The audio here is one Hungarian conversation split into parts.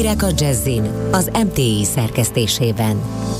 Hírek a Jazzin az MTI szerkesztésében.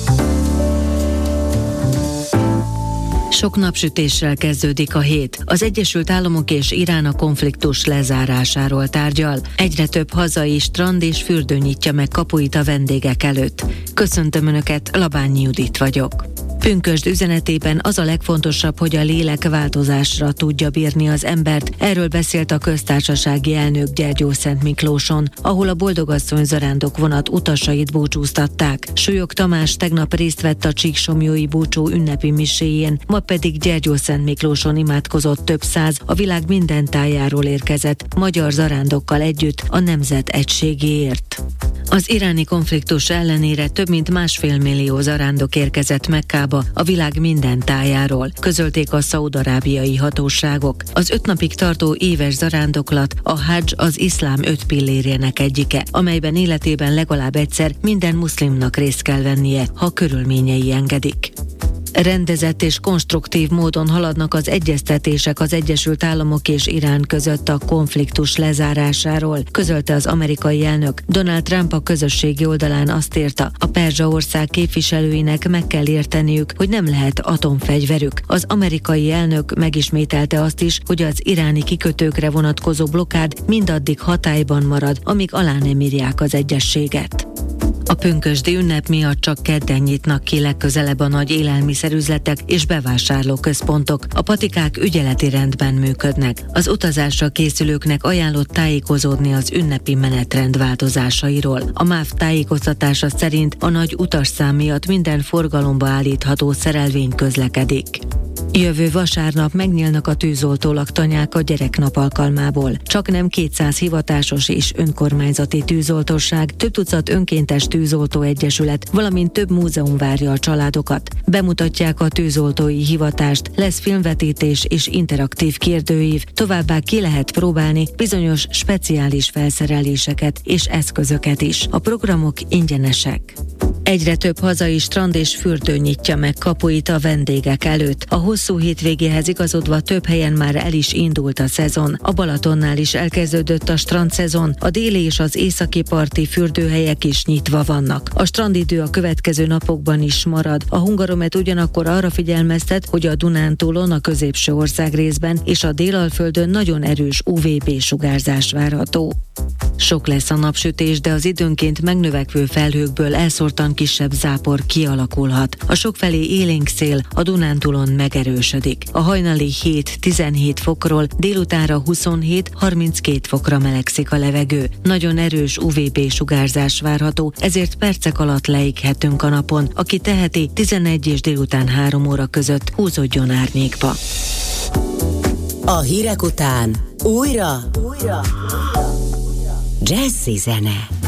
Sok napsütéssel kezdődik a hét. Az Egyesült Államok és Irán a konfliktus lezárásáról tárgyal. Egyre több hazai strand és fürdő nyitja meg kapuit a vendégek előtt. Köszöntöm Önöket, Labányi Judit vagyok. Pünkösd üzenetében az a legfontosabb, hogy a lélek változásra tudja bírni az embert. Erről beszélt a köztársasági elnök Gyergyószent Miklóson, ahol a Boldogasszony zarándok vonat utasait búcsúztatták. Súlyog Tamás tegnap részt vett a csíksomlyói búcsú ünnepi miséjén, ma pedig Gyergyószent Miklóson imádkozott több száz, a világ minden tájáról érkezett magyar zarándokkal együtt a nemzet egységéért. Az iráni konfliktus ellenére több mint 1,5 millió zarándok érkezett Mekkába a világ minden tájáról, közölték a szaúd-arábiai hatóságok. Az 5 napig tartó éves zarándoklat a hadzs az iszlám 5 pillérjének egyike, amelyben életében legalább egyszer minden muszlimnak részt kell vennie, ha körülményei engedik. Rendezett és konstruktív módon haladnak az egyeztetések az Egyesült Államok és Irán között a konfliktus lezárásáról, közölte az amerikai elnök. Donald Trump a közösségi oldalán azt írta, a perzsa ország képviselőinek meg kell érteniük, hogy nem lehet atomfegyverük. Az amerikai elnök megismételte azt is, hogy az iráni kikötőkre vonatkozó blokkád mindaddig hatályban marad, amíg alá nem írják az egyezséget. A pünkösdi ünnep miatt csak kedden nyitnak ki legközelebb a nagy élelmiszerüzletek és bevásárlóközpontok. A patikák ügyeleti rendben működnek. Az utazásra készülőknek ajánlott tájékozódni az ünnepi menetrend változásairól. A MÁV tájékoztatása szerint a nagy utasszám miatt minden forgalomba állítható szerelvény közlekedik. Jövő vasárnap megnyílnak a tűzoltó-laktanyák a gyereknap alkalmából. Csaknem 200 hivatásos és önkormányzati tűzoltóság, több tucat önkéntes tűzoltóegyesület, valamint több múzeum várja a családokat. Bemutatják a tűzoltói hivatást, lesz filmvetítés és interaktív kérdőív, továbbá ki lehet próbálni bizonyos speciális felszereléseket és eszközöket is. A programok ingyenesek. Egyre több hazai strand és fürdő nyitja meg kapuit a vendégek előtt. A hosszú hétvégéhez igazodva több helyen már el is indult a szezon. A Balatonnál is elkezdődött a strandszezon, a déli és az északi parti fürdőhelyek is nyitva vannak. A strandidő a következő napokban is marad. A Hungaromet ugyanakkor arra figyelmeztet, hogy a Dunántúlon, a középső országrészben és a Délalföldön nagyon erős UVB-sugárzás várható. Sok lesz a napsütés, de az időnként megnövekvő felhőkből elszórtan kisebb zápor kialakulhat. A sokfelé élénk szél a Dunántúlon megerősödik. A hajnali 7-17 fokról délutánra 27-32 fokra melegszik a levegő. Nagyon erős UVB-sugárzás várható, ezért percek alatt leéghetünk a napon. Aki teheti, 11 és délután 3 óra között húzódjon árnyékba. A hírek után újra Jazzy zene.